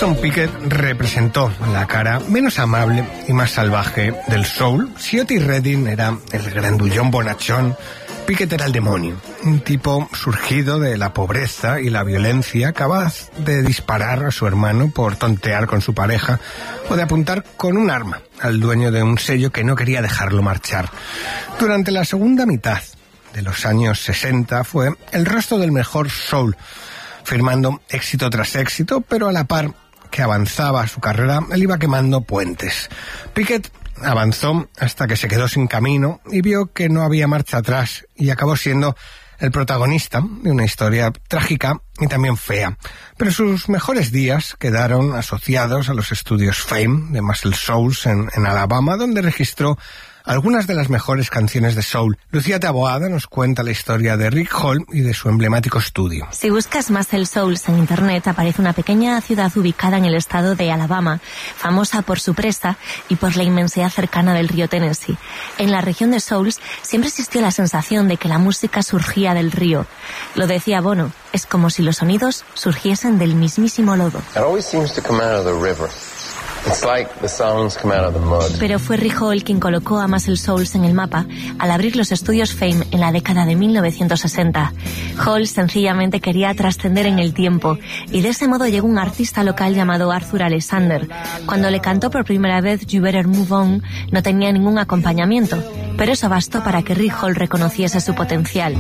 Wilson Pickett representó la cara menos amable y más salvaje del soul. Si Otis Redding era el grandullón bonachón, Pickett era el demonio, un tipo surgido de la pobreza y la violencia, capaz de disparar a su hermano por tontear con su pareja o de apuntar con un arma al dueño de un sello que no quería dejarlo marchar. Durante la segunda mitad de los años 60 fue el rostro del mejor soul, firmando éxito tras éxito, pero a la par que avanzaba su carrera, él iba quemando puentes. Pickett avanzó hasta que se quedó sin camino y vio que no había marcha atrás y acabó siendo el protagonista de una historia trágica y también fea. Pero sus mejores días quedaron asociados a los estudios Fame de Muscle Shoals en Alabama, donde registró algunas de las mejores canciones de soul. Lucía Taboada nos cuenta la historia de Rick Hall y de su emblemático estudio. Si buscas Muscle Shoals en internet, aparece una pequeña ciudad ubicada en el estado de Alabama, famosa por su presa y por la inmensidad cercana del río Tennessee. En la región de Shoals siempre existió la sensación de que la música surgía del río. Lo decía Bono, es como si los sonidos surgiesen del mismísimo lodo. It always seems to come out of the river. It's like the songs come out of the mud. Pero fue Rick Hall quien colocó a Muscle Shoals en el mapa al abrir los estudios Fame en la década de 1960. Hall sencillamente quería trascender en el tiempo y de ese modo llegó un artista local llamado Arthur Alexander. Cuando le cantó por primera vez You Better Move On, no tenía ningún acompañamiento, pero eso bastó para que Rick Hall reconociese su potencial.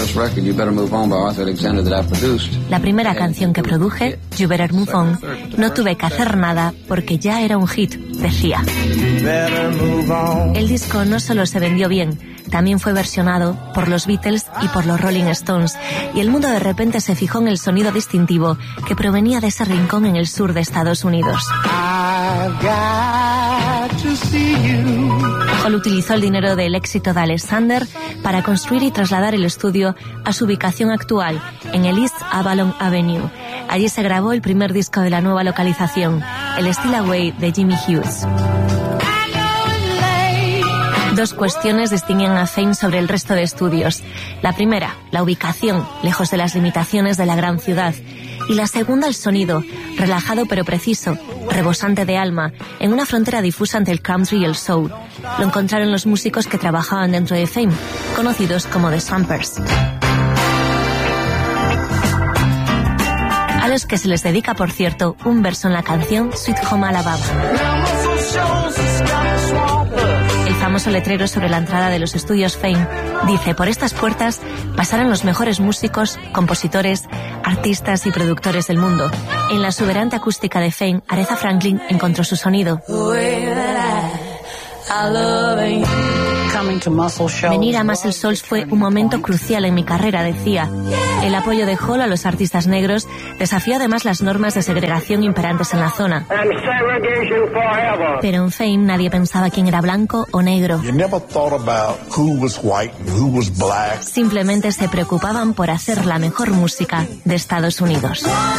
La primera canción que produje, You Better Move On, no tuve que hacer nada porque ya era un hit, decía. El disco no solo se vendió bien, también fue versionado por los Beatles y por los Rolling Stones, y el mundo de repente se fijó en el sonido distintivo que provenía de ese rincón en el sur de Estados Unidos. Hall utilizó el dinero del éxito de Alexander para construir y trasladar el estudio a su ubicación actual, en el East Avalon Avenue. Allí se grabó el primer disco de la nueva localización, el Still Away de Jimmy Hughes. Dos cuestiones distinguen a Fame sobre el resto de estudios. La primera, la ubicación, lejos de las limitaciones de la gran ciudad. Y la segunda, el sonido, relajado pero preciso, rebosante de alma, en una frontera difusa entre el country y el soul. Lo encontraron los músicos que trabajaban dentro de Fame, conocidos como The Swampers. A los que se les dedica, por cierto, un verso en la canción Sweet Home Alabama. El famoso letrero sobre la entrada de los estudios Fame dice: por estas puertas pasarán los mejores músicos, compositores, artistas y productores del mundo. En la exuberante acústica de Fame, Aretha Franklin encontró su sonido. Venir a Muscle Shoals fue un momento crucial en mi carrera, decía. El apoyo de Hall a los artistas negros desafió además las normas de segregación imperantes en la zona. Pero en Fame nadie pensaba quién era blanco o negro. Simplemente se preocupaban por hacer la mejor música de Estados Unidos.